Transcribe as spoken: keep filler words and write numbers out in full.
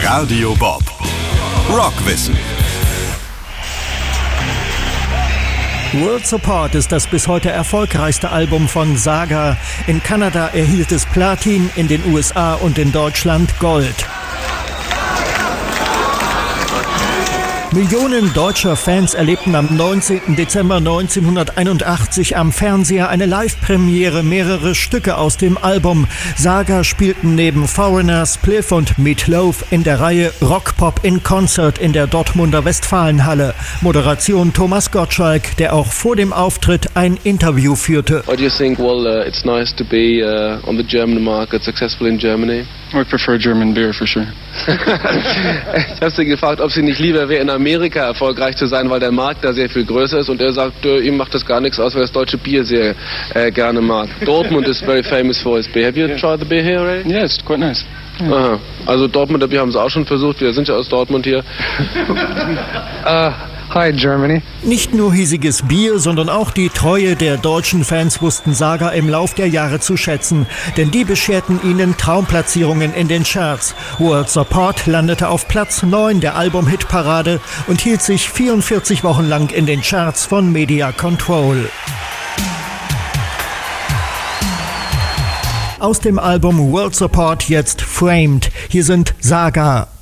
Radio Bob. Rockwissen. World Support ist das bis heute erfolgreichste Album von Saga. In Kanada erhielt es Platin, in den U S A und in Deutschland Gold. Millionen deutscher Fans erlebten am neunzehnten Dezember neunzehnhunderteinundachtzig am Fernseher eine Live-Premiere, mehrere Stücke aus dem Album. Saga spielten neben Foreigner, Spliff und Meat Loaf in der Reihe Rock Pop in Concert in der Dortmunder Westfalenhalle. Moderation Thomas Gottschalk, der auch vor dem Auftritt ein Interview führte. Why do you think, well, uh, it's nice to be uh, on the German market, successful in Germany? I prefer German beer for sure. Ich habe sie gefragt, ob sie nicht lieber wäre, in Amerika erfolgreich zu sein, weil der Markt da sehr viel größer ist. Und er sagt, äh, ihm macht das gar nichts aus, weil er das deutsche Bier sehr äh, gerne mag. Dortmund is very famous for its beer. Have you yeah. tried the beer here, Ray? Yeah, it's quite nice. Yeah. Aha. Also Dortmunder Bier haben sie auch schon versucht. Wir sind ja aus Dortmund hier. uh. Hi, Germany. Nicht nur hiesiges Bier, sondern auch die Treue der deutschen Fans wussten Saga im Lauf der Jahre zu schätzen. Denn die bescherten ihnen Traumplatzierungen in den Charts. World Support landete auf Platz neun der Album-Hitparade und hielt sich vierundvierzig Wochen lang in den Charts von Media Control. Aus dem Album World Support jetzt Framed. Hier sind Saga.